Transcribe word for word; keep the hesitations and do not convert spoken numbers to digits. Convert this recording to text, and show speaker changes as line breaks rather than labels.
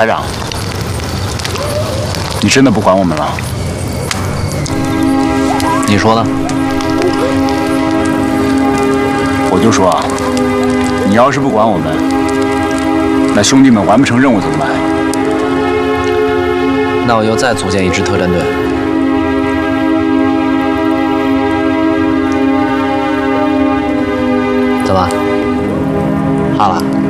排长，你真的不管我们了？
你说呢？
我就说啊，你要是不管我们，那兄弟们完不成任务怎么办？
那我就再组建一支特战队。怎么？怕了？